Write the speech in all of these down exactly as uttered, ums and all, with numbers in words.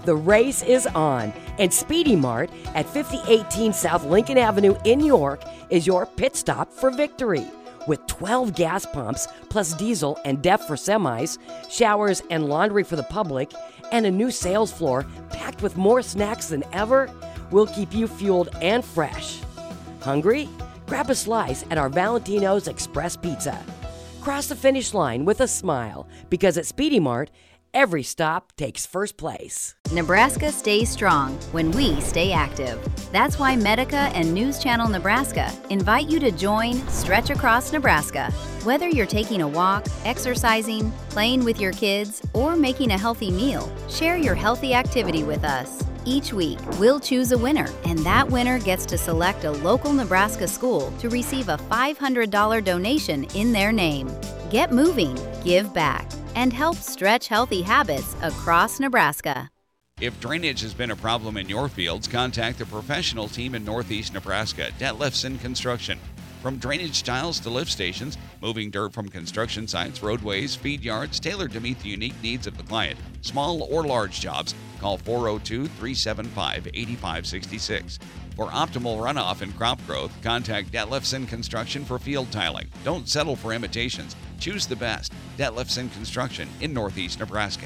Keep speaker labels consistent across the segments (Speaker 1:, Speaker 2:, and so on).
Speaker 1: The race is on, and Speedy Mart at fifty eighteen South Lincoln Avenue in York is your pit stop for victory. With twelve gas pumps, plus diesel and D E F for semis, showers and laundry for the public, and a new sales floor packed with more snacks than ever, we'll keep you fueled and fresh. Hungry? Grab a slice at our Valentino's Express Pizza. Cross the finish line with a smile, because at Speedy Mart, every stop takes first place.
Speaker 2: Nebraska stays strong when we stay active. That's why Medica and News Channel Nebraska invite you to join Stretch Across Nebraska. Whether you're taking a walk, exercising, playing with your kids, or making a healthy meal, share your healthy activity with us. Each week, we'll choose a winner, and that winner gets to select a local Nebraska school to receive a five hundred dollars donation in their name. Get moving, give back, and help stretch healthy habits across Nebraska.
Speaker 3: If drainage has been a problem in your fields, contact the professional team in Northeast Nebraska, Detlefsen Construction. From drainage tiles to lift stations, moving dirt from construction sites, roadways, feed yards, tailored to meet the unique needs of the client. Small or large jobs, call four oh two, three seven five, eight five six six. For optimal runoff and crop growth, contact Detlefsen Construction for field tiling. Don't settle for imitations. Choose the best. Detlefsen Construction in Northeast Nebraska.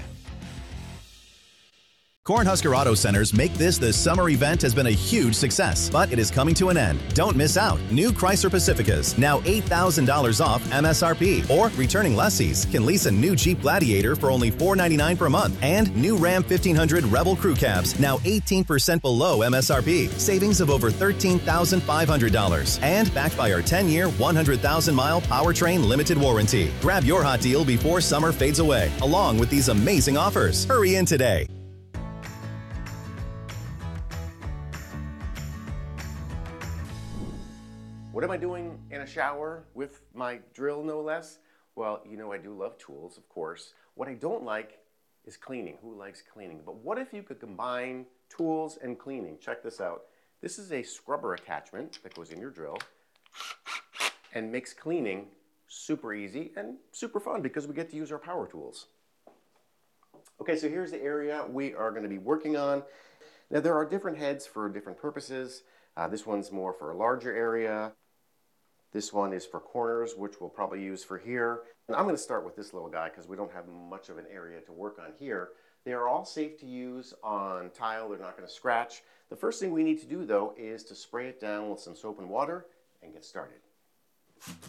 Speaker 4: Cornhusker Auto Centers make this the summer event has been a huge success, but it is coming to an end. Don't miss out. New Chrysler Pacificas, now eight thousand dollars off M S R P. Or returning lessees can lease a new Jeep Gladiator for only four hundred ninety-nine dollars per month. And new Ram fifteen hundred Rebel Crew Cabs, now eighteen percent below M S R P. Savings of over thirteen thousand five hundred dollars. And backed by our ten-year, one hundred thousand mile powertrain limited warranty. Grab your hot deal before summer fades away, along with these amazing offers. Hurry in today.
Speaker 5: What am I doing in a shower with my drill, no less? Well, you know I do love tools, of course. What I don't like is cleaning. Who likes cleaning? But what if you could combine tools and cleaning? Check this out. This is a scrubber attachment that goes in your drill and makes cleaning super easy and super fun because we get to use our power tools. Okay, so here's the area we are going to be working on. Now there are different heads for different purposes. Uh, this one's more for a larger area. This one is for corners, which we'll probably use for here. And I'm going to start with this little guy because we don't have much of an area to work on here. They are all safe to use on tile. They're not going to scratch. The first thing we need to do, though, is to spray it down with some soap and water and get started.